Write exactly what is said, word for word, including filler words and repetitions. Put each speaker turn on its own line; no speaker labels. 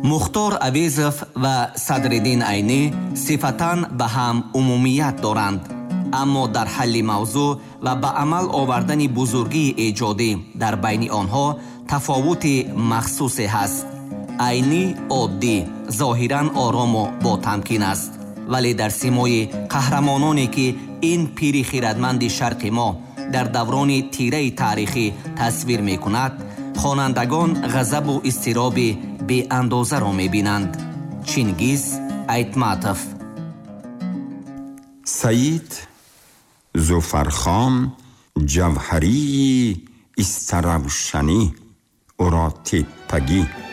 мухтор авезов ва садриддин айнӣ сифатан ба ҳам умумият доранд, аммо дар ҳалли мавзӯъ ва ба амал овардани бузургии эҷодӣ дар байни онҳо тафовути махсусе ҳаст. айнӣ оддӣ, зоҳиран орому ботамкин аст, вале дар симои қаҳрамононе ки ин пири хирадманди шарқи мо дар даврони тираи таърихӣ тасвир мекунад, хонандагон ғазабу изтироби беандозаро мебинанд. Чингиз Айтматов.
саид зуфархон ҷавҳарии истаравшанӣ уро теппагӣ.